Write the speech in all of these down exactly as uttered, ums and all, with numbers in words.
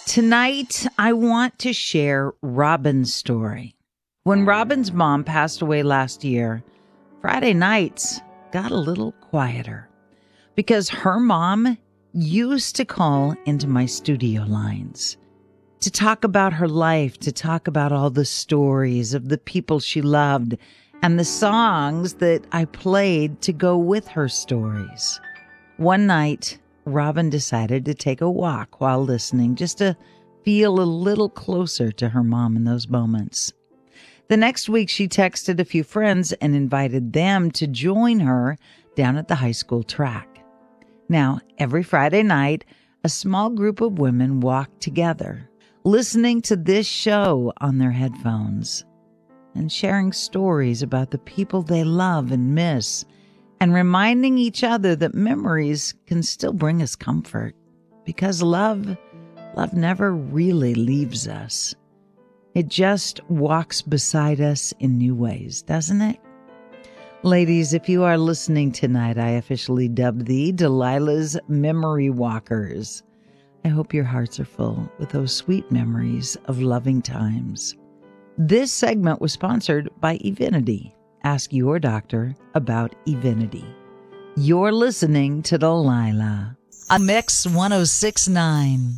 Tonight, I want to share Robin's story. When Robin's mom passed away last year, Friday nights got a little quieter because her mom used to call into my studio lines to talk about her life, to talk about all the stories of the people she loved and the songs that I played to go with her stories. One night, Robin decided to take a walk while listening, just to feel a little closer to her mom in those moments. The next week, she texted a few friends and invited them to join her down at the high school track. Now, every Friday night, a small group of women walk together, listening to this show on their headphones and sharing stories about the people they love and miss, and reminding each other that memories can still bring us comfort because love, love never really leaves us. It just walks beside us in new ways, doesn't it? Ladies, if you are listening tonight, I officially dubbed thee Delilah's Memory Walkers. I hope your hearts are full with those sweet memories of loving times. This segment was sponsored by Evenity. Ask your doctor about Evenity. You're listening to Delilah on Mix one oh six point nine.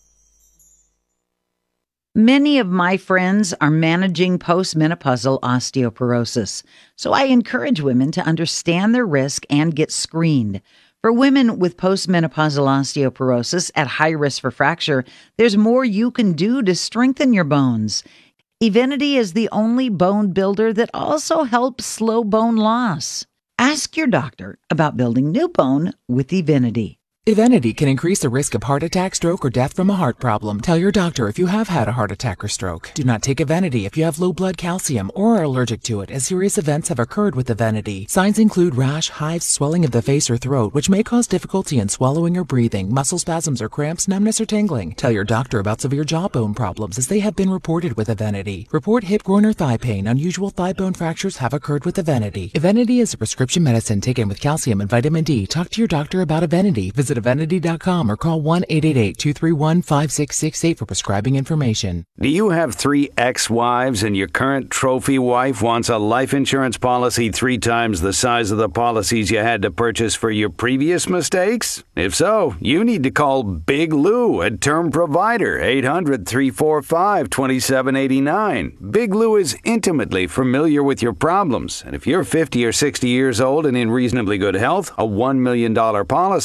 Many of my friends are managing postmenopausal osteoporosis, so I encourage women to understand their risk and get screened. For women with postmenopausal osteoporosis at high risk for fracture, there's more you can do to strengthen your bones. Evenity is the only bone builder that also helps slow bone loss. Ask your doctor about building new bone with Evenity. Evenity can increase the risk of heart attack, stroke, or death from a heart problem. Tell your doctor if you have had a heart attack or stroke. Do not take Evenity if you have low blood calcium or are allergic to it, as serious events have occurred with Evenity. Signs include rash, hives, swelling of the face or throat, which may cause difficulty in swallowing or breathing, muscle spasms or cramps, numbness or tingling. Tell your doctor about severe jawbone problems, as they have been reported with Evenity. Report hip, groin, or thigh pain. Unusual thigh bone fractures have occurred with Evenity. Evenity is a prescription medicine taken with calcium and vitamin D. Talk to your doctor about Evenity. Visit Evenity dot com or call one eight eight eight, two three one, five six six eight for prescribing information. Do you have three ex-wives and your current trophy wife wants a life insurance policy three times the size of the policies you had to purchase for your previous mistakes? If so, you need to call Big Lou at Term Provider, eight hundred, three four five, two seven eight nine. Big Lou is intimately familiar with your problems, and if you're fifty or sixty years old and in reasonably good health, a one million dollars policy